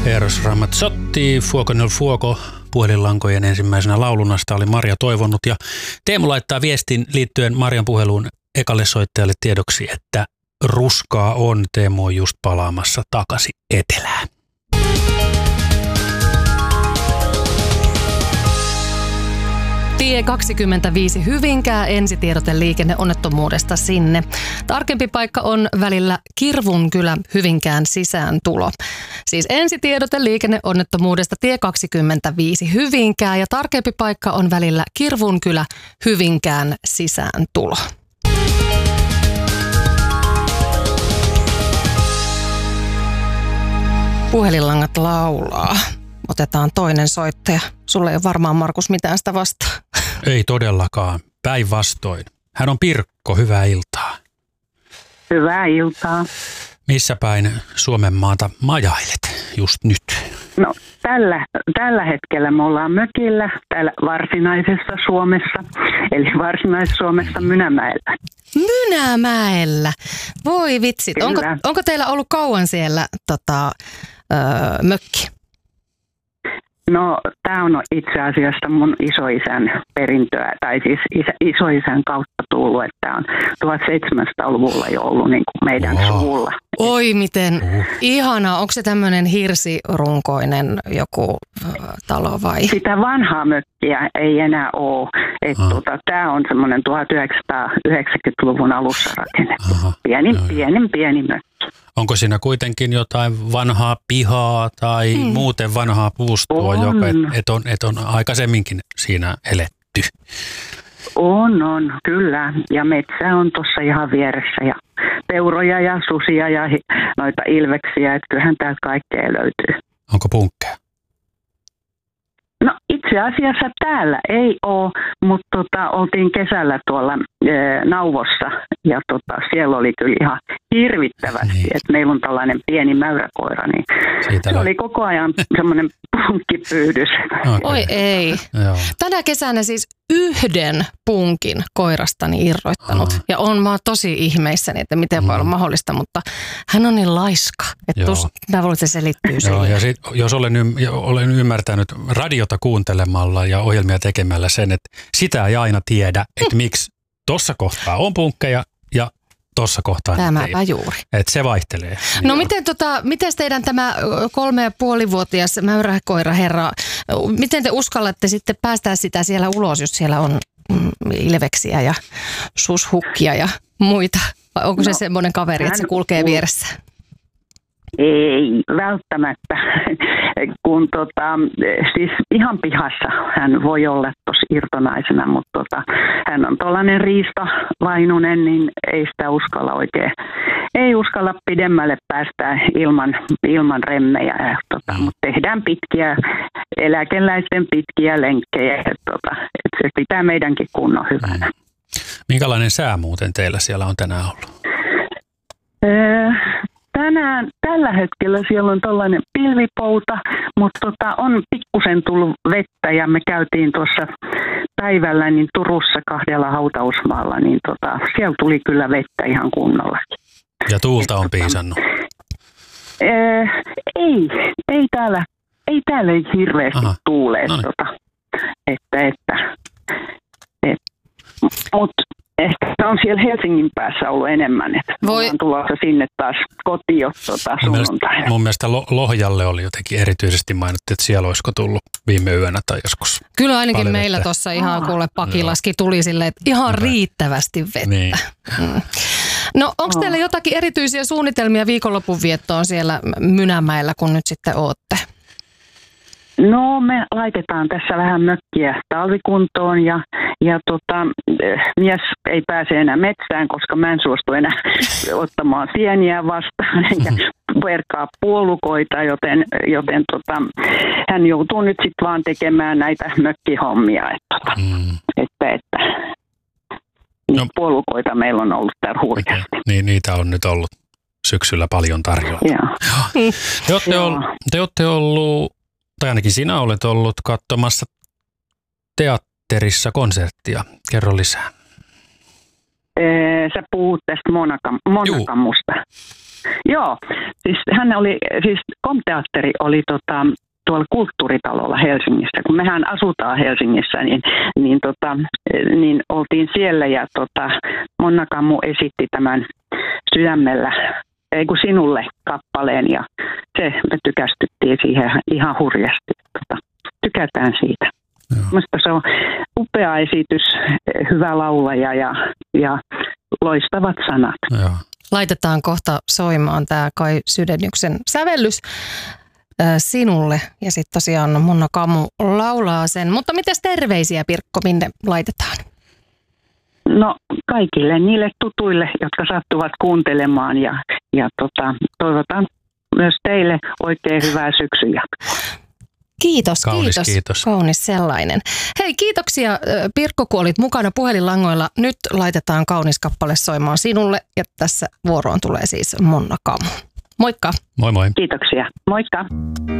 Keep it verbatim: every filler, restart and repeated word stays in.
Eros Ramazzotti, Fuoco nel Fuoco, puhelinlankojen ensimmäisenä laulunasta oli Marja toivonut. Ja Teemu laittaa viestin liittyen Marjan puheluun ekalle soittajalle tiedoksi, että ruskaa on. Teemu on just palaamassa takaisin etelään. Tie kaksikymmentäviisi Hyvinkää, ensitiedote liikenneonnettomuudesta sinne. Tarkempi paikka on välillä Kirvunkylä Hyvinkään sisääntulo. Siis ensitiedote liikenneonnettomuudesta tie kaksikymmentäviisi Hyvinkää ja tarkempi paikka on välillä Kirvunkylä Hyvinkään sisääntulo. Puhelinlangat laulaa. Otetaan toinen soittaja. Sulle ei ole varmaan, Markus, mitään sitä vastaa. Ei todellakaan. Päinvastoin. Hän on Pirkko. Hyvää iltaa. Hyvää iltaa. Missä päin Suomen maata majailet just nyt? No tällä, tällä hetkellä me ollaan mökillä täällä varsinaisessa Suomessa, eli Varsinais-Suomessa Mynämäellä. Mynämäellä? Voi vitsit. Onko, onko teillä ollut kauan siellä tota, öö, mökki? No tämä on itse asiassa mun isoisän perintöä, tai siis isä, isoisän kautta tullut, että on tuhatseitsemänsataaluvulla jo ollut niin kuin meidän wow. suvulla. Oi miten uh. ihanaa. Onko se tämmöinen hirsirunkoinen joku talo vai? Sitä vanhaa mökkiä ei enää ole. Uh. Tota, tämä on semmoinen tuhatyhdeksänsataayhdeksänkymmentäluvun alussa rakennettu. Uh-huh. Pieni, uh-huh. pieni, pieni mökki. Onko siinä kuitenkin jotain vanhaa pihaa tai hmm. muuten vanhaa puustoa, on. joka et, et, on, et on aikaisemminkin siinä eletty? On, on, kyllä. Ja metsä on tuossa ihan vieressä ja peuroja ja susia ja noita ilveksiä, että kyllähän täältä kaikkea löytyy. Onko punkkeja? No itse asiassa täällä ei ole, mutta tota, oltiin kesällä tuolla e, Nauvossa ja tota, siellä oli kyllä ihan hirvittävästi, niin. Että meillä on tällainen pieni mäyräkoira, niin Siitä se oli koko ajan semmoinen punkkipyydys. Okay. Oi ei. Joo. Tänä kesänä siis yhden punkin koirastani irroittanut Aha. ja on mä oon tosi ihmeissäni, että miten mm. voi olla mahdollista, mutta hän on niin laiska, että tus, mä voin, että se selittyy siihen. Joo, ja sit, jos olen, ym, olen ymmärtänyt radiota kuuntelemalla ja ohjelmia tekemällä sen, että sitä ei aina tiedä, että mm. miksi tuossa kohtaa on punkkeja ja tuossa kohtaa Tämäpä juuri. Että se vaihtelee. No joo. miten tota, miten teidän tämä kolme ja puolivuotias mäyräkoira herra, miten te uskallatte sitten päästää sitä siellä ulos, jos siellä on mm, ilveksiä ja sushukkia ja muita? Vai onko no, se semmoinen kaveri, että se kulkee vieressä? Ei välttämättä, kun tota, siis ihan pihassa hän voi olla tosi irtonaisena, mutta tota, hän on tuollainen riistalainunen, niin ei sitä uskalla oikein, ei uskalla pidemmälle päästä ilman, ilman remmejä, ja, tota, mutta tehdään pitkiä, eläkeläisten pitkiä lenkkejä, et, tota, et se pitää meidänkin kunnon hyvänä. Minkälainen sää muuten teillä siellä on tänään ollut? Öö, Tänään, tällä hetkellä siellä on tällainen pilvipouta, mutta tota, on pikkusen tullut vettä ja me käytiin tuossa päivällä niin Turussa kahdella hautausmaalla, niin tota, siellä tuli kyllä vettä ihan kunnollakin. Ja tuulta on piisannut? Ää, ei, ei täällä, ei täällä ei hirveästi Aha. tuulee, no niin. tota, että, että, et, mutta ehkä on siellä Helsingin päässä ollut enemmän, että Voi... on tulossa sinne taas kotiin tota, sunnuntaina. Mun mielestä Lohjalle oli jotenkin erityisesti mainittu, että siellä olisiko tullut viime yönä tai joskus. Kyllä ainakin meillä tuossa ihan kuule Pakilaski tuli silleen, että ihan riittävästi vettä. Niin. Mm. No onko teillä jotakin erityisiä suunnitelmia viikonlopun viettoon siellä Mynämäellä, kun nyt sitten ootte? No me laitetaan tässä vähän mökkiä talvikuntoon ja, ja tota, mies ei pääse enää metsään, koska mä en suostu enää ottamaan sieniä vastaan eikä verkkaa puolukoita, joten, joten tota, hän joutuu nyt sitten vaan tekemään näitä mökkihommia. Että, tota, mm. että, että niin no. puolukoita meillä on ollut täällä hurjasti. Niin, niitä on nyt ollut syksyllä paljon tarjolla. Te olette, ollut, te olette ollut tai ainakin sinä olet ollut katsomassa teatterissa konserttia. Kerro lisää. Sä puhut tästä Monakam, Monakamusta. Joo, siis hän oli, siis Kom-teatteri oli tota, tuolla Kulttuuritalolla Helsingissä. Kun mehän asutaan Helsingissä, niin, niin, tota, niin oltiin siellä ja tota, Monna Kammu esitti tämän Sydämellä, ei kun sinulle kappaleen ja se me tykästyttiin siihen ihan hurjasti. Tota, tykätään siitä. Minusta se on upea esitys, hyvä laulaja ja, ja loistavat sanat. Joo. Laitetaan kohta soimaan tämä Kai Sydeniuksen sävellys äh, sinulle ja sitten tosiaan Monna Kammu laulaa sen. Mutta mitäs terveisiä, Pirkko, minne laitetaan? No kaikille niille tutuille, jotka sattuvat kuuntelemaan ja, ja tota, toivotan myös teille oikein hyvää syksyn jatkoa. Kiitos, Kaunis, kiitos. kiitos. Kaunis sellainen. Hei, kiitoksia Pirkko, kun olit mukana puhelinlangoilla. Nyt laitetaan kaunis kappale soimaan sinulle ja tässä vuoroon tulee siis Monna Kammu. Moikka. Moi moi. Kiitoksia. Moikka.